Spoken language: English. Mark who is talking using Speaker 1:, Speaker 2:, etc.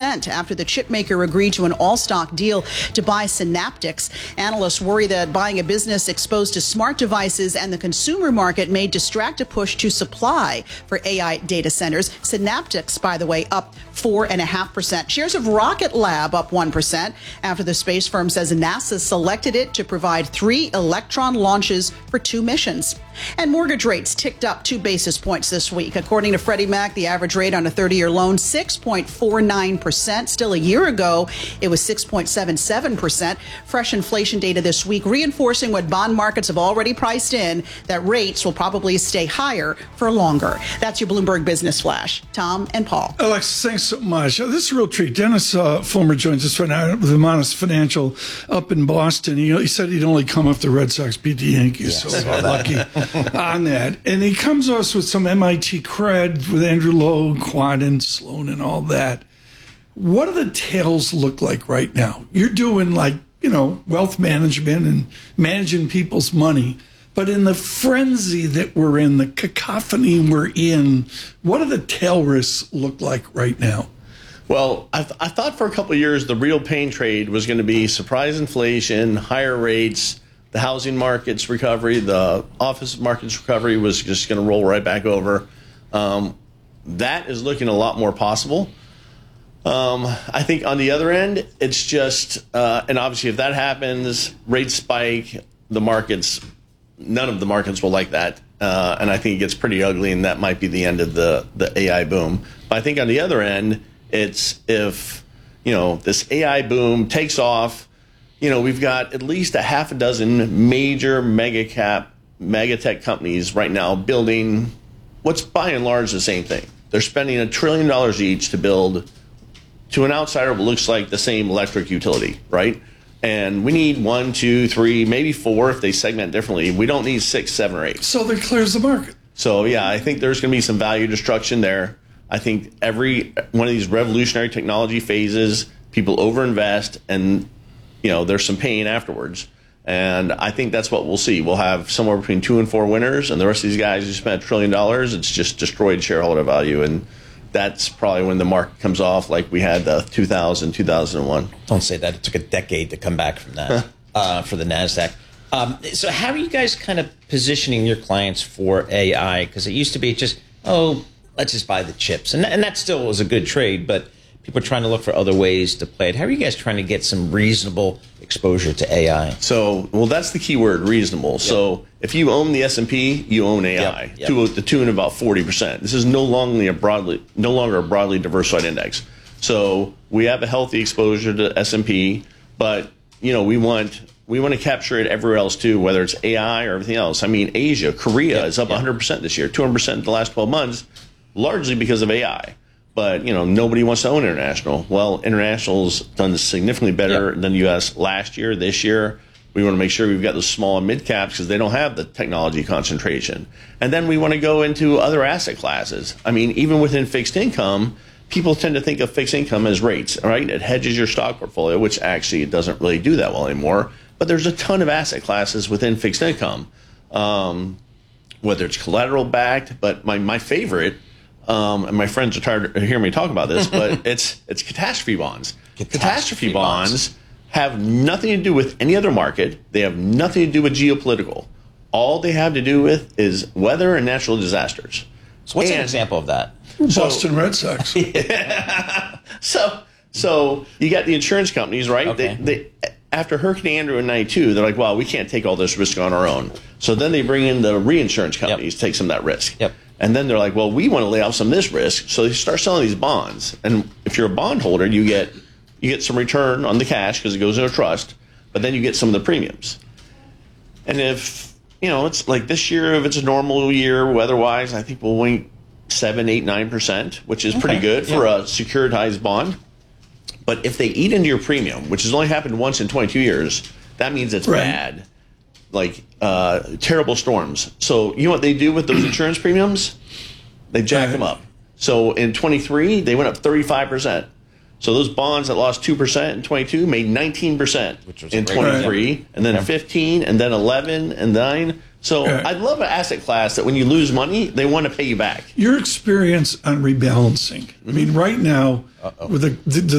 Speaker 1: 1% after the chipmaker agreed to an all-stock deal to buy Synaptics. Analysts worry that buying a business exposed to smart devices and the consumer market may distract a push to supply for AI data centers. Synaptics, by the way, up 4.5%. Shares of Rocket Lab up 1% after the space firm says NASA selected it to provide 3 Electron launches for 2 missions. And mortgage rates ticked up 2 basis points this week. According to Freddie Mac, the average rate on a 30-year loan, 6.49%. Still a year ago, it was 6.77%. Fresh inflation data this week reinforcing what bond markets have already priced in, that rates will probably stay higher for longer. That's your Bloomberg Business Flash. Tom and Paul.
Speaker 2: Alex, thanks so much. This is a real treat. Dennis Fulmer joins us right now with Amonis Financial up in Boston. He said he'd only come if the Red Sox beat the Yankees, so lucky on that. And he comes to us with some MIT cred with Andrew Lowe, Quad and Sloan and all that. What do the tails look like right now? You're doing wealth management and managing people's money. But in the frenzy that we're in, the cacophony we're in, what do the tail risks look like right now?
Speaker 3: Well, I thought for a couple of years the real pain trade was going to be surprise inflation, higher rates, the housing market's recovery, the office market's recovery was just going to roll right back over. That is looking a lot more possible. I think on the other end, it's just, and obviously if that happens, rates spike, none of the markets will like that. And I think it gets pretty ugly, and that might be the end of the AI boom. But I think on the other end, it's if, this AI boom takes off, we've got at least a half a dozen major mega tech companies right now building what's by and large the same thing. They're spending $1 trillion each to build, to an outsider, what looks like the same electric utility, right? And we need 1, 2, 3, maybe 4 if they segment differently. We don't need 6, 7, or 8.
Speaker 2: So that clears the market.
Speaker 3: So, yeah, I think there's going to be some value destruction there. I think every one of these revolutionary technology phases, people overinvest, and there's some pain afterwards. And I think that's what we'll see. We'll have somewhere between 2 and 4 winners, and the rest of these guys who spent $1 trillion, it's just destroyed shareholder value. And that's probably when the market comes off, like we had 2000, 2001.
Speaker 4: Don't say that. It took a decade to come back from that for the NASDAQ. So how are you guys kind of positioning your clients for AI? Because it used to be just, let's just buy the chips. And that still was a good trade, but people are trying to look for other ways to play it. How are you guys trying to get some reasonable exposure to AI?
Speaker 3: So, that's the key word, reasonable. Yep. So if you own the S&P, you own AI to the tune of about 40%. This is no longer a broadly diversified index. So we have a healthy exposure to S&P, but we want to capture it everywhere else too, whether it's AI or everything else. I mean, Asia, Korea is up 100% this year, 200% in the last 12 months, largely because of AI. But, nobody wants to own international. Well, international's done significantly better than the U.S. last year, this year. We want to make sure we've got those small and mid caps because they don't have the technology concentration. And then we want to go into other asset classes. I mean, even within fixed income, people tend to think of fixed income as rates, right? It hedges your stock portfolio, which actually it doesn't really do that well anymore. But there's a ton of asset classes within fixed income, whether it's collateral backed. But my favorite, and my friends are tired of hearing me talk about this, but it's catastrophe bonds. Catastrophe bonds have nothing to do with any other market. They have nothing to do with geopolitical. All they have to do with is weather and natural disasters.
Speaker 4: So what's an example of that?
Speaker 2: Boston Red Sox.
Speaker 3: So you got the insurance companies, right?
Speaker 4: Okay.
Speaker 3: They after Hurricane Andrew in 92, they're like, well, we can't take all this risk on our own. So then they bring in the reinsurance companies to take some of that risk.
Speaker 4: Yep.
Speaker 3: And then they're like, well, we want to lay off some of this risk. So they start selling these bonds. And if you're a bondholder, you get some return on the cash because it goes in a trust, but then you get some of the premiums. And if, it's like this year, if it's a normal year weather-wise, I think we'll win 7, 8, 9%, which is pretty good for a securitized bond. But if they eat into your premium, which has only happened once in 22 years, that means it's bad. Like terrible storms. So you know what they do with those insurance premiums? They jack them up. So in 23, they went up 35%. So those bonds that lost 2% in 22 made 19% in 23, and then 15, and then 11, and 9. So I love an asset class that when you lose money, they want to pay you back.
Speaker 2: Your experience on rebalancing. I mean, right now, with the